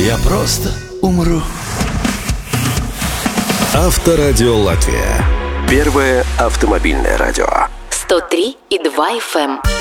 Я просто умру. Авторадио Латвия. Первое автомобильное радио. 103,2 FM.